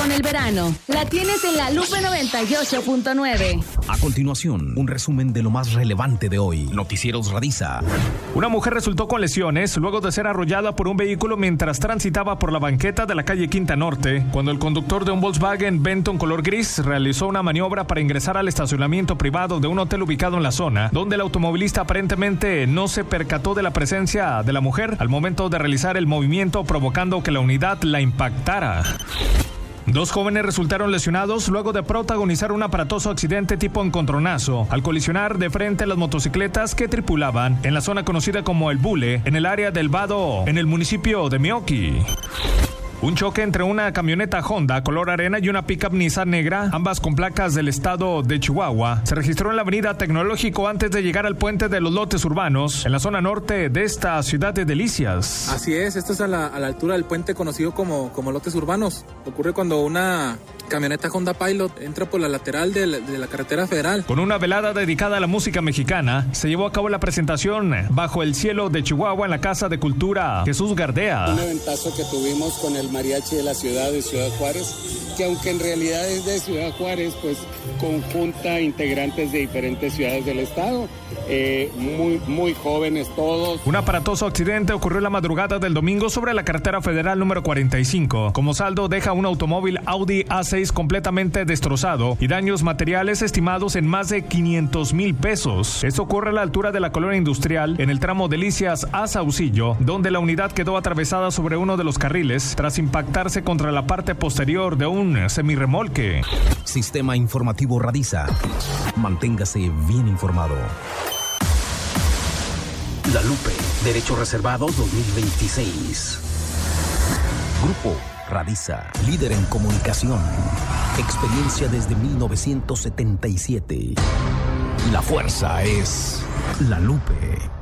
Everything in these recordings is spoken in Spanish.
con el verano. La tienes en La Lupe 98.9. A continuación, un resumen de lo más relevante de hoy. Noticieros Radiza. Una mujer resultó con lesiones luego de ser arrollada por un vehículo mientras transitaba por la banqueta de la calle Quinta Norte, cuando el conductor de un Volkswagen Benton color gris realizó una maniobra para ingresar al estacionamiento privado de un hotel ubicado en la zona, donde el automovilista aparentemente no se percató de la presencia de la mujer al momento de realizar el movimiento, provocando que la unidad la impactara. Dos jóvenes resultaron lesionados luego de protagonizar un aparatoso accidente tipo encontronazo al colisionar de frente a las motocicletas que tripulaban en la zona conocida como El Bule, en el área del Vado, en el municipio de Meoqui. Un choque entre una camioneta Honda color arena y una pickup Nissan negra, ambas con placas del estado de Chihuahua, se registró en la avenida Tecnológico antes de llegar al puente de los lotes urbanos, en la zona norte de esta ciudad de Delicias. Así es, esto es a la altura del puente conocido como lotes urbanos. Ocurre cuando una camioneta Honda Pilot entra por la lateral de la carretera federal. Con una velada dedicada a la música mexicana, se llevó a cabo la presentación Bajo el Cielo de Chihuahua en la Casa de Cultura Jesús Gardea. Un eventazo que tuvimos con el mariachi de la ciudad de Ciudad Juárez, que aunque en realidad es de Ciudad Juárez, pues conjunta integrantes de diferentes ciudades del estado, muy jóvenes todos. Un aparatoso accidente ocurrió la madrugada del domingo sobre la carretera federal número 45. Como saldo deja un automóvil Audi A6 completamente destrozado y daños materiales estimados en más de 500,000 pesos. Esto ocurre a la altura de la colonia industrial en el tramo Delicias a Saucillo, donde la unidad quedó atravesada sobre uno de los carriles tras impactarse contra la parte posterior de un semirremolque. Sistema Informativo Radiza. Manténgase bien informado. La Lupe, Derechos Reservados 2026. Grupo Radiza, líder en comunicación. Experiencia desde 1977. La fuerza es La Lupe.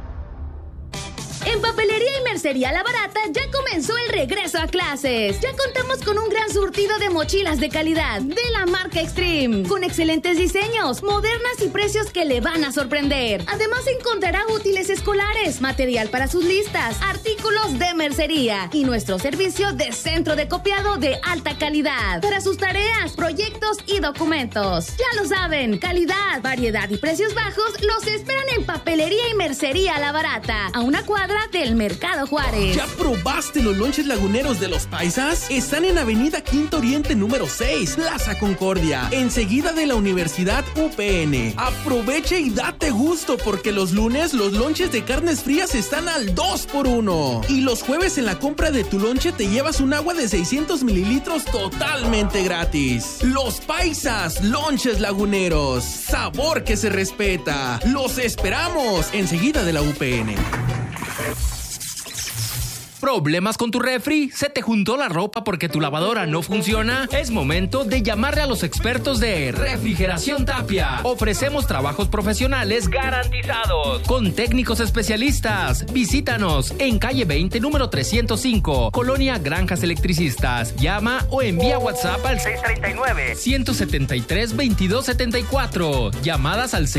En Papelería y Mercería La Barata ya comenzó el regreso a clases. Ya contamos con un gran surtido de mochilas de calidad de la marca Extreme, con excelentes diseños, modernas y precios que le van a sorprender. Además encontrará útiles escolares, material para sus listas, artículos de mercería y nuestro servicio de centro de copiado de alta calidad para sus tareas, proyectos y documentos. Ya lo saben, calidad, variedad y precios bajos los esperan en Papelería y Mercería La Barata, a una cuadra del Mercado Juárez. ¿Ya probaste los lonches laguneros de los paisas? Están en Avenida Quinto Oriente número 6, Plaza Concordia, enseguida de la Universidad UPN. Aprovecha y date gusto porque los lunes los lonches de carnes frías están al 2x1. Y los jueves en la compra de tu lonche te llevas un agua de 600 mililitros totalmente gratis. Los paisas, lonches laguneros, sabor que se respeta. Los esperamos enseguida de la UPN. ¿Problemas con tu refri? ¿Se te juntó la ropa porque tu lavadora no funciona? Es momento de llamarle a los expertos de Refrigeración Tapia. Ofrecemos trabajos profesionales garantizados con técnicos especialistas. Visítanos en calle 20, número 305, Colonia Granjas Electricistas. Llama o envía WhatsApp al 639-173-2274. Llamadas al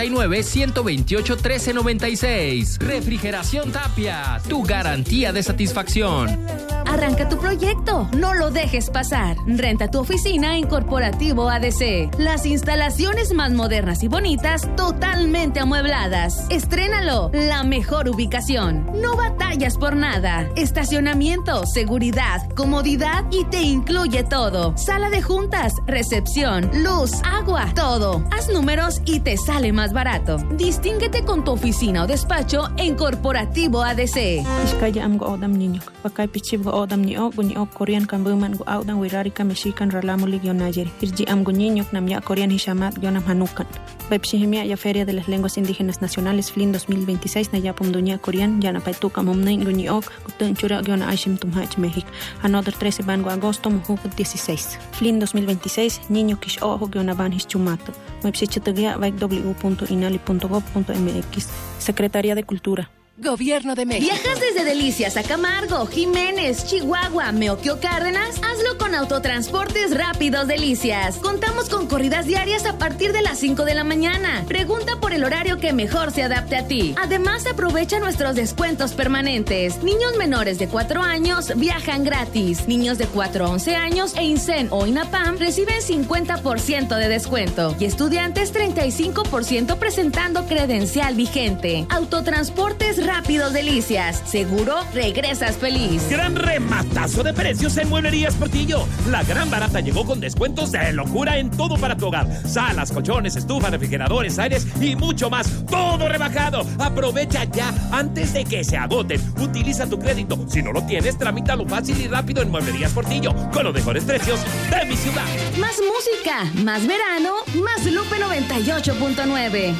639-128-1396. Refrigeración Tapia, tu garantía de satisfacción. Arranca tu proyecto, no lo dejes pasar. Renta tu oficina en Corporativo ADC. Las instalaciones más modernas y bonitas, totalmente amuebladas. Estrénalo, la mejor ubicación. No batallas por nada. Estacionamiento, seguridad, comodidad y te incluye todo. Sala de juntas, recepción, luz, agua, todo. Haz números y te sale más barato. Distínguete con tu oficina o despacho en Corporativo ADC. Niño, pakai pichib go odam ni ok Korean kan buman go audan wirari ka Mexican ralamulig yon ayer. Irji am go niño nam ya Korean hishamat yonam hanukan. Bepshihimia ya Feria de las Lenguas Indígenas Nacionales FLIN 2026 na yapum dunya Korean yana paituka momnain go ni ok gutun chura yon aishim tumhach México. Another 13 ban go agosto muhu 16. FLIN 2026 niño kish ojo yon ban hischumato. Website chatagia www.inali.gov.mx. Secretaría de Cultura. Gobierno de México. ¿Viajas desde Delicias a Camargo, Jiménez, Chihuahua, Meoquio, Cárdenas? Hazlo con Autotransportes Rápidos Delicias. Contamos con corridas diarias a partir de las 5 de la mañana. Pregunta por el horario que mejor se adapte a ti. Además, aprovecha nuestros descuentos permanentes. Niños menores de 4 años viajan gratis. Niños de 4 a 11 años e INSEN o INAPAM reciben 50% de descuento. Y estudiantes 35% presentando credencial vigente. Autotransportes Rápidos Delicias. Seguro regresas feliz. Gran rematazo de precios en Mueblerías Portillo. La gran barata llegó con descuentos de locura en todo para tu hogar. Salas, colchones, estufas, refrigeradores, aires y mucho más. Todo rebajado. Aprovecha ya antes de que se agoten. Utiliza tu crédito. Si no lo tienes, tramítalo fácil y rápido en Mueblerías Portillo. Con los mejores precios de mi ciudad. Más música, más verano, más Lupe 98.9.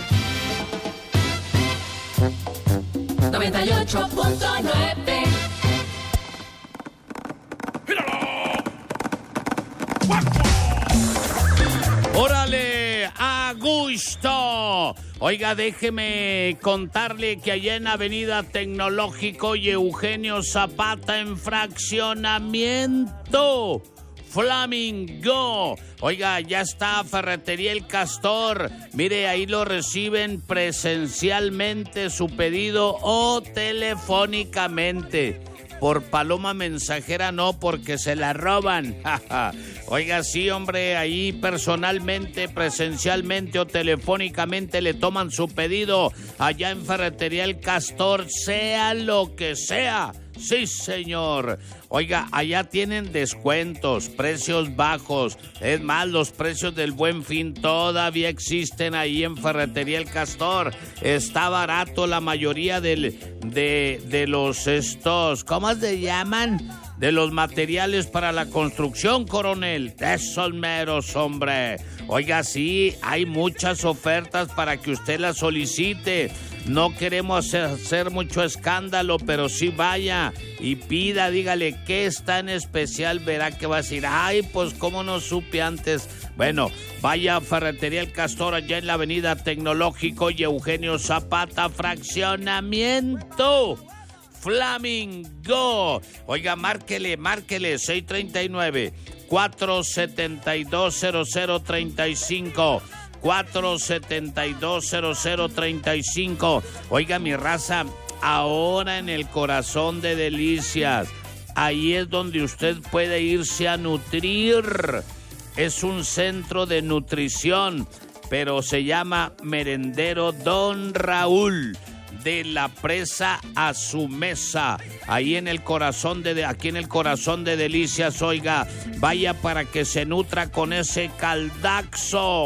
98.9. ¡Órale! ¡A gusto! Oiga, déjeme contarle que allá en Avenida Tecnológico y Eugenio Zapata en fraccionamiento Flamingo. Oiga, ya está Ferretería El Castor. Mire, ahí lo reciben presencialmente su pedido o telefónicamente. Por paloma mensajera no, porque se la roban. Oiga, sí, hombre, ahí personalmente, presencialmente o telefónicamente le toman su pedido allá en Ferretería El Castor, sea lo que sea. Sí, señor. Oiga, allá tienen descuentos, precios bajos. Es más, los precios del Buen Fin todavía existen ahí en Ferretería El Castor. Está barato la mayoría de los estos, ¿cómo se llaman? De los materiales para la construcción, coronel. Esos meros, hombre. Oiga, sí, hay muchas ofertas para que usted las solicite. No queremos hacer mucho escándalo, pero sí vaya y pida, dígale qué está en especial, verá que va a decir, ay, pues cómo no supe antes. Bueno, vaya a Ferretería El Castor, allá en la Avenida Tecnológico y Eugenio Zapata, fraccionamiento Flamingo. Oiga, márquele, 639-472-0035. 472-0035. Oiga, mi raza, ahora en el corazón de Delicias, ahí es donde usted puede irse a nutrir. Es un centro de nutrición, pero se llama Merendero Don Raúl. De la presa a su mesa, ahí en el corazón aquí en el corazón de Delicias. Oiga, vaya para que se nutra con ese caldaxo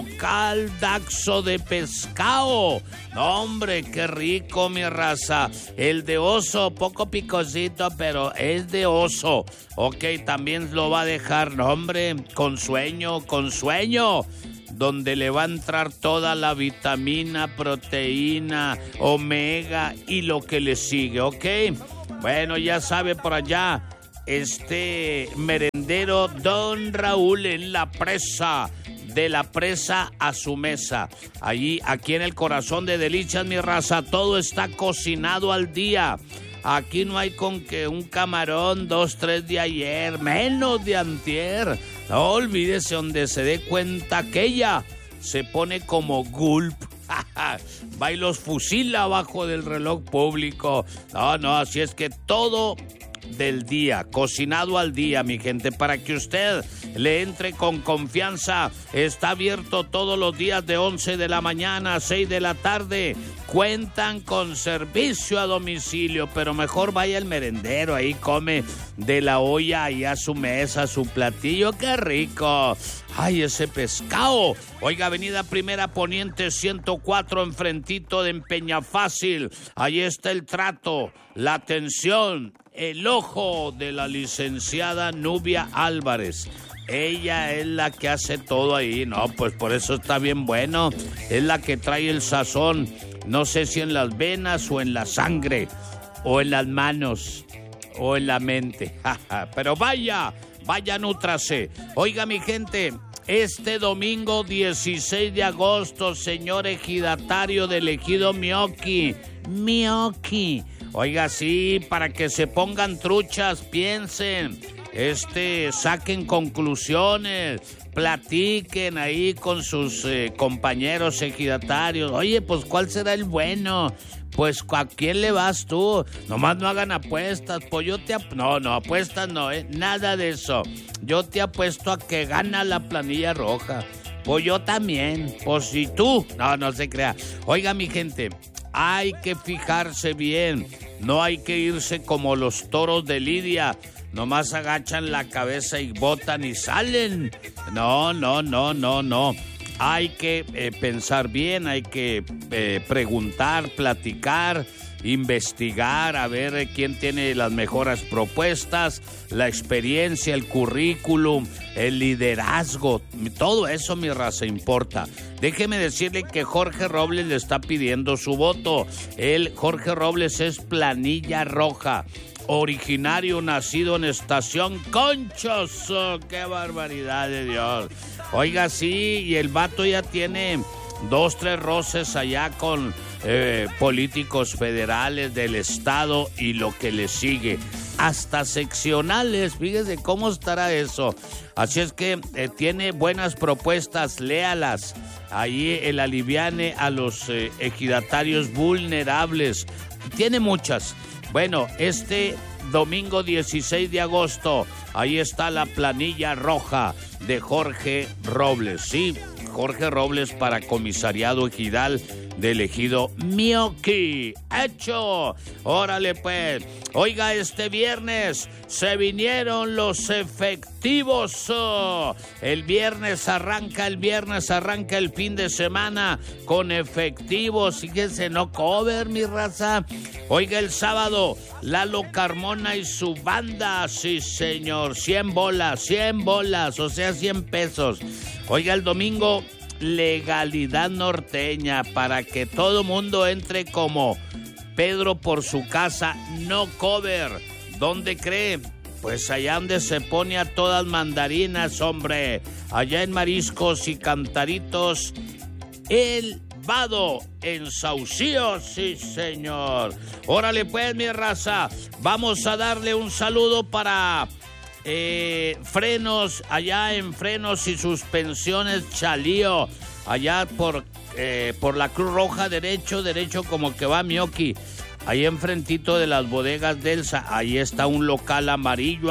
de pescado. No, hombre, qué rico, mi raza. El de oso, poco picosito, pero es de oso. Ok, también lo va a dejar, no, hombre, con sueño. Donde le va a entrar toda la vitamina, proteína, omega y lo que le sigue, ¿ok? Bueno, ya sabe, por allá, merendero Don Raúl en la presa, de la presa a su mesa. Allí, aquí en el corazón de Delicias, mi raza, todo está cocinado al día. Aquí no hay con que un camarón, 2, 3 de ayer, menos de antier. No olvídese, donde se dé cuenta que ella se pone como gulp. Va y los fusila abajo del reloj público. No, así es que todo del día, cocinado al día, mi gente, para que usted le entre con confianza. Está abierto todos los días de 11 de la mañana a 6 de la tarde. Cuentan con servicio a domicilio, pero mejor vaya al merendero, ahí come de la olla y a su mesa, su platillo. ¡Qué rico! ¡Ay, ese pescado! Oiga, Avenida Primera Poniente 104, enfrentito de Peñafácil. Ahí está el trato, la atención, el ojo de la licenciada Nubia Álvarez. Ella es la que hace todo ahí, no, pues por eso está bien bueno. Es la que trae el sazón, no sé si en las venas o en la sangre, o en las manos, o en la mente. Pero vaya, nútrase. Oiga, mi gente, este domingo 16 de agosto, señor ejidatario del ejido Mioqui, Oiga, sí, para que se pongan truchas, piensen, saquen conclusiones, platiquen ahí con sus compañeros ejidatarios. Oye, pues, ¿cuál será el bueno? Pues, ¿a quién le vas tú? Nomás no hagan apuestas, pues yo te... No, apuestas no, nada de eso. Yo te apuesto a que gana la planilla roja. Pues yo también, pues si tú... No se crea. Oiga, mi gente, hay que fijarse bien. No hay que irse como los toros de Lidia. Nomás agachan la cabeza y botan y salen. No. Hay que pensar bien, hay que preguntar, platicar, investigar, a ver quién tiene las mejores propuestas, la experiencia, el currículum, el liderazgo, todo eso, mi raza, importa. Déjeme decirle que Jorge Robles le está pidiendo su voto. Jorge Robles es planilla roja. Originario, nacido en Estación Conchos. Oh, ¡qué barbaridad de Dios! Oiga, sí, y el vato ya tiene 2-3 roces allá con políticos federales del estado y lo que le sigue. Hasta seccionales, fíjese cómo estará eso. Así es que tiene buenas propuestas, léalas. Ahí el aliviane a los ejidatarios vulnerables. Tiene muchas. Bueno, domingo 16 de agosto, ahí está la planilla roja de Jorge Robles. Sí, Jorge Robles para comisariado ejidal del ejido Mioqui. ¡Hecho! ¡Órale, pues! Oiga, este viernes se vinieron los efectivos. El viernes arranca el fin de semana con efectivos. Fíjense, no cover, mi raza. Oiga, el sábado, Lalo Carmona y su banda. Sí, señor, 100 bolas, o sea, 100 pesos. Oiga, el domingo, Legalidad Norteña, para que todo mundo entre como Pedro por su casa, no cover. ¿Dónde cree? Pues allá donde se pone a todas mandarinas, hombre. Allá en Mariscos y Cantaritos, El Vado, en Saucillo, sí, señor. Órale, pues, mi raza, vamos a darle un saludo para... frenos, allá en Frenos y Suspensiones Chalío, allá por la Cruz Roja, derecho como que va Mioqui, ahí enfrentito de las bodegas Delsa, ahí está un local amarillo,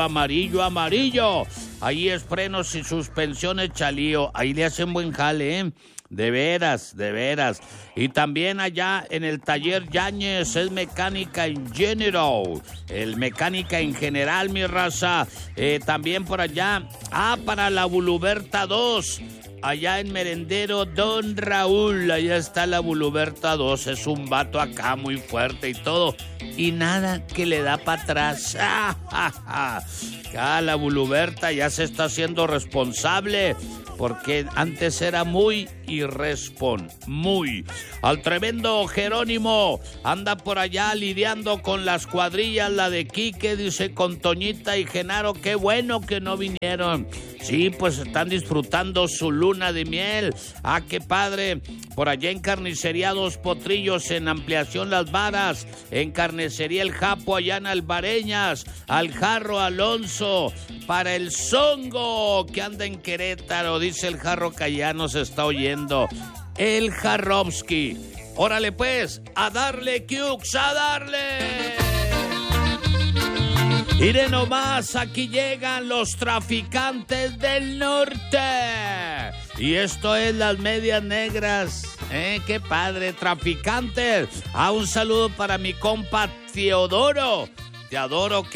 ahí es Frenos y Suspensiones Chalío, ahí le hacen buen jale, de veras. Y también allá en el taller Yáñez es mecánica en general. El mecánica en general, mi raza. También por allá. Para la Buluberta 2. Allá en Merendero Don Raúl. Allá está la Buluberta 2. Es un vato acá muy fuerte y todo. Y nada que le da para atrás. Acá la Buluberta ya se está haciendo responsable. Porque antes era muy muy. Al tremendo Jerónimo anda por allá lidiando con las cuadrillas, la de Quique, dice, con Toñita y Genaro, qué bueno que no vinieron. Sí, pues están disfrutando su luna de miel. Qué padre. Por allá en Carnicería Dos Potrillos, en Ampliación Las Varas, en Carnicería El Japo, allá en Albareñas, al Jarro Alonso, para el Zongo, que anda en Querétaro, dice el Jarro Cayano, se está oyendo. El Jarrovsky. Órale, pues, a darle, Cukes, a darle. Mire nomás, aquí llegan los traficantes del norte. Y esto es las medias negras. Qué padre, traficantes. Un saludo para mi compa Teodoro. Te adoro.